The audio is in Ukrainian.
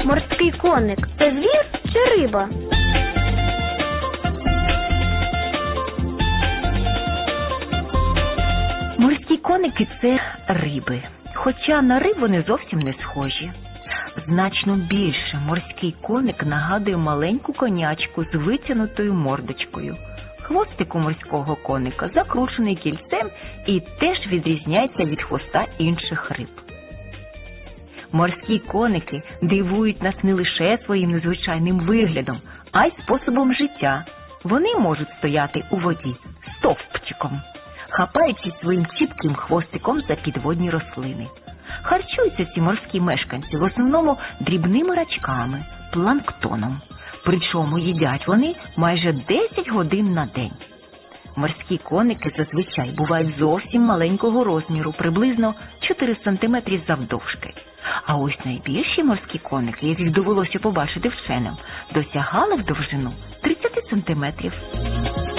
Морський коник – це звір чи риба? Морські коники – це риби, хоча на риб вони зовсім не схожі. Значно більше морський коник нагадує маленьку конячку з витягнутою мордочкою. Хвостик у морського коника закручений кільцем і теж відрізняється від хвоста інших риб. Морські коники дивують нас не лише своїм незвичайним виглядом, а й способом життя. Вони можуть стояти у воді стовпчиком, хапаючись своїм чіпким хвостиком за підводні рослини. Харчуються ці морські мешканці в основному дрібними рачками, планктоном. Причому їдять вони майже 10 годин на день. Морські коники зазвичай бувають зовсім маленького розміру, приблизно 4 см завдовжки. А ось найбільші морські коники, яких довелося побачити вченим, досягали в довжину 30 см.